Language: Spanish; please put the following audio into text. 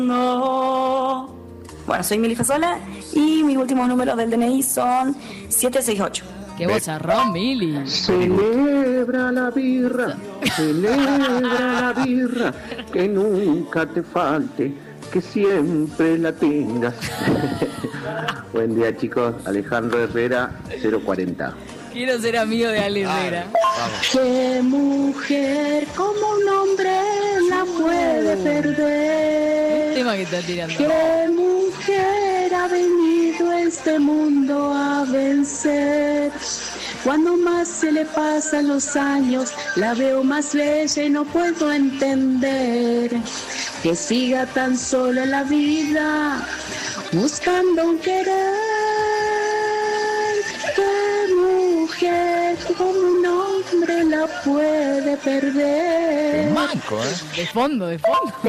No. Bueno, soy Mili Fasola y mis últimos números del DNI son 768. ¡Qué vozarrón, Mili! Celebra la birra, que nunca te falte, que siempre la tengas. Buen día, chicos. Alejandro Herrera, 040. Quiero ser amigo de Ale Herrera. ¿Qué mujer como un hombre la puede perder? Tema que está tirando. ¿Qué mujer ha venido a este mundo a vencer? Cuando más se le pasan los años, la veo más bella y no puedo entender que siga tan sola la vida, buscando un querer. ¿Qué mujer como un hombre la puede perder? Manco, De fondo, de fondo.